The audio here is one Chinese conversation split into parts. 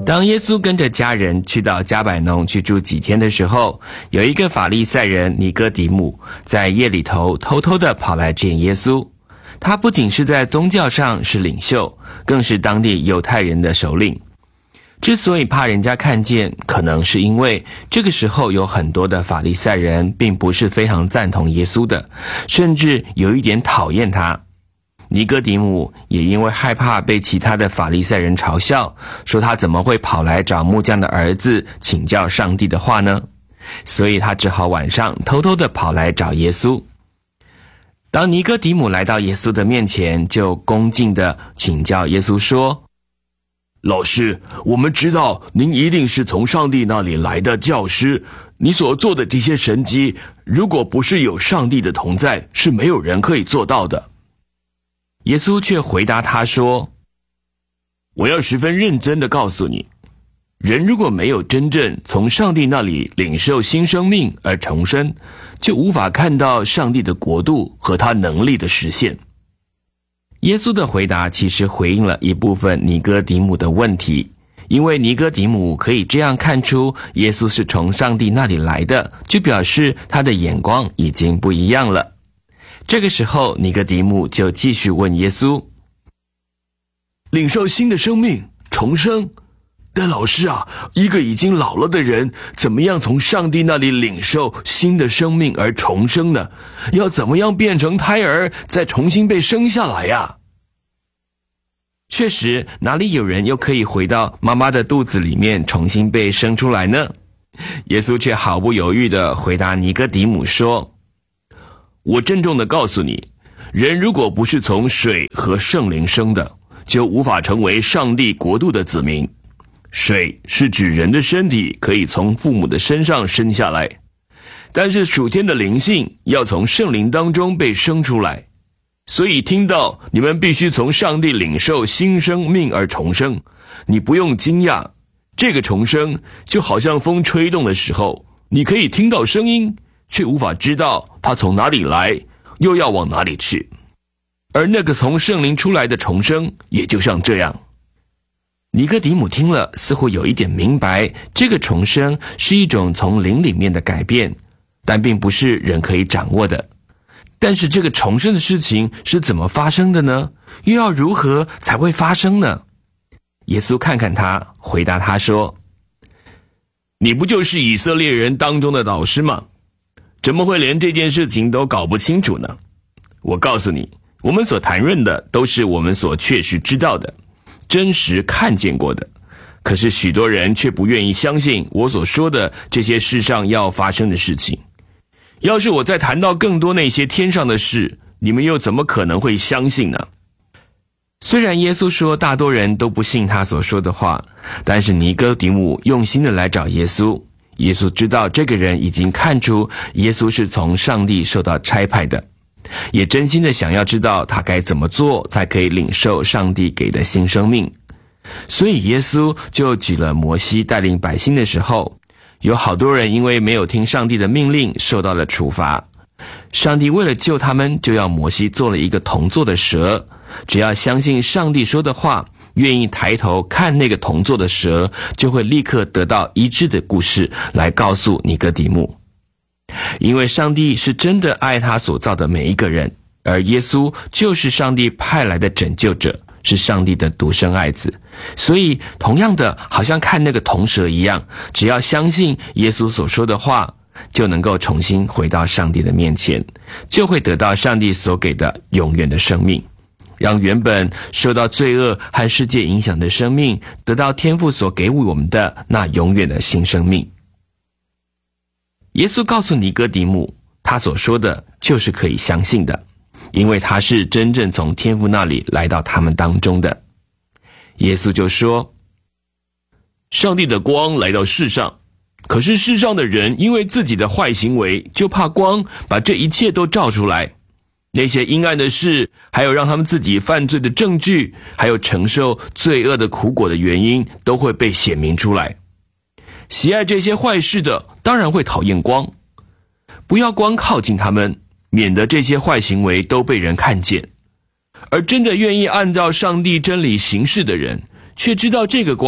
当耶稣跟着家人去到加百农去住几天的时候，有一个法利赛人尼哥底母在夜里头偷偷地跑来见耶稣。他不仅是在宗教上是领袖，更是当地犹太人的首领。之所以怕人家看见，可能是因为这个时候有很多的法利赛人并不是非常赞同耶稣的，甚至有一点讨厌他。尼哥底母也因为害怕被其他的法利赛人嘲笑，说他怎么会跑来找木匠的儿子请教上帝的话呢？所以他只好晚上偷偷地跑来找耶稣。当尼哥底母来到耶稣的面前，就恭敬地请教耶稣说： 老师，我们知道您一定是从上帝那里来的教师，你所做的这些神迹，如果不是有上帝的同在，是没有人可以做到的。 耶稣却回答他说： 我要十分认真地告诉你，人如果没有真正从上帝那里领受新生命而重生，就无法看到上帝的国度和他能力的实现。 耶稣的回答其实回应了一部分尼哥底母的问题，因为尼哥底母可以这样看出耶稣是从上帝那里来的，就表示他的眼光已经不一样了。这个时候尼哥底母就继续问耶稣： 领受新的生命重生，但老师啊，一个已经老了的人怎么样从上帝那里领受新的生命而重生呢？要怎么样变成胎儿再重新被生下来呀？ 确实，哪里有人又可以回到妈妈的肚子里面重新被生出来呢？耶稣却毫不犹豫地回答尼哥底母说：我郑重地告诉你，人如果不是从水和圣灵生的，就无法成为上帝国度的子民。水是指人的身体可以从父母的身上生下来，但是属天的灵性要从圣灵当中被生出来。所以听到你们必须从上帝领受新生命而重生，你不用惊讶，这个重生就好像风吹动的时候，你可以听到声音，却无法知道它从哪里来，又要往哪里去。而那个从圣灵出来的重生也就像这样。尼哥底母听了，似乎有一点明白，这个重生是一种从灵里面的改变，但并不是人可以掌握的。但是这个重生的事情是怎么发生的呢？又要如何才会发生呢？耶稣看看他，回答他说：你不就是以色列人当中的老师吗？怎么会连这件事情都搞不清楚呢？我告诉你，我们所谈论的都是我们所确实知道的，真实看见过的。可是许多人却不愿意相信我所说的这些世上要发生的事情。要是我再谈到更多那些天上的事，你们又怎么可能会相信呢？虽然耶稣说大多人都不信他所说的话，但是尼哥底母用心的来找耶稣。耶稣知道这个人已经看出耶稣是从上帝受到差派的，也真心的想要知道他该怎么做才可以领受上帝给的新生命。所以耶稣就举了摩西带领百姓的时候，有好多人因为没有听上帝的命令受到了处罚。上帝为了救他们，就要摩西做了一个铜做的蛇，只要相信上帝说的话，愿意抬头看那个铜做的蛇，就会立刻得到医治的故事来告诉尼哥底母。因为上帝是真的爱他所造的每一个人，而耶稣就是上帝派来的拯救者，是上帝的独生爱子。所以同样的，好像看那个铜蛇一样，只要相信耶稣所说的话，就能够重新回到上帝的面前，就会得到上帝所给的永远的生命，让原本受到罪恶和世界影响的生命得到天父所给予我们的那永远的新生命。耶稣告诉尼哥底母，他所说的就是可以相信的，因为他是真正从天父那里来到他们当中的。耶稣就说：上帝的光来到世上，可是世上的人因为自己的坏行为，就怕光把这一切都照出来。那些阴暗的事，还有让他们自己犯罪的证据，还有承受罪恶的苦果的原因，都会被显明出来。喜爱这些坏事的，当然会讨厌光。不要光靠近他们，免得这些坏行为都被人看见。而真的愿意按照上帝真理行事的人，却知道这个光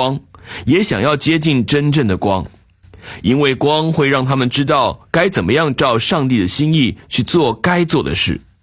也想要接近真正的光，因为光会让他们知道该怎么样照上帝的心意去做该做的事。